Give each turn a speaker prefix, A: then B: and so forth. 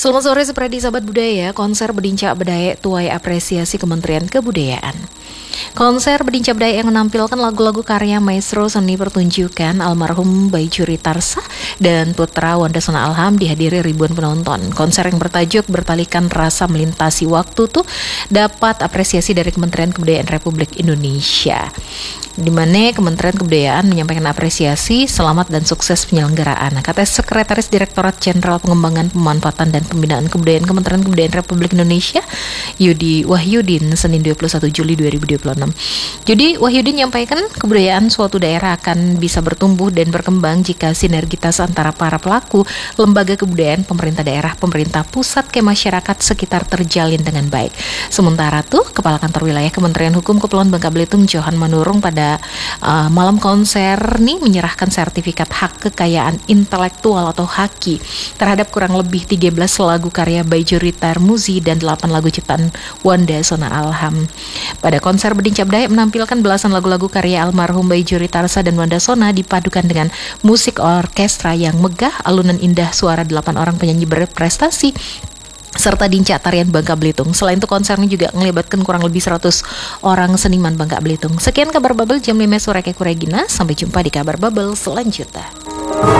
A: Selamat sore Supradi Sahabat Budaya. Konser Bedincak Bedae tuai apresiasi Kementerian Kebudayaan. Konser Bedincak Bedae yang menampilkan lagu-lagu karya maestro seni pertunjukan almarhum Baijuri Tarsa dan putra Wanda Sona Alham dihadiri ribuan penonton. Konser yang bertajuk Bertalikan Rasa Melintasi Waktu tuh dapat apresiasi dari Kementerian Kebudayaan Republik Indonesia, di mana Kementerian Kebudayaan menyampaikan apresiasi, selamat dan sukses penyelenggaraan. Kata Sekretaris Direktorat Jenderal Pengembangan Pemanfaatan dan Pembinaan Kebudayaan Kementerian Kebudayaan Republik Indonesia, Yudi Wahyudin, Senin 21 Juli 2026. Jadi Wahyudin menyampaikan kebudayaan suatu daerah akan bisa bertumbuh dan berkembang jika sinergitas antara para pelaku, lembaga kebudayaan, pemerintah daerah, pemerintah pusat ke masyarakat sekitar terjalin dengan baik. Sementara tuh, Kepala Kantor Wilayah Kementerian Hukum Kepulauan Bangka Belitung Johan Manurung pada malam konser nih menyerahkan sertifikat hak kekayaan intelektual atau HAKI terhadap kurang lebih 13 lagu karya Baijuri Tarmuzi dan 8 lagu ciptaan Wanda Sona Alham. Pada konser Bedincak Bedae menampilkan belasan lagu-lagu karya almarhum Baijuri Tarsa dan Wanda Sona dipadukan dengan musik orkestra yang megah, alunan indah suara 8 orang penyanyi berprestasi serta dincak tarian Bangka Belitung. Selain itu konsernya juga melibatkan kurang lebih 100 orang seniman Bangka Belitung. Sekian kabar Bubble jam 5 sore ke Kuregina. Sampai jumpa di kabar Bubble selanjutnya.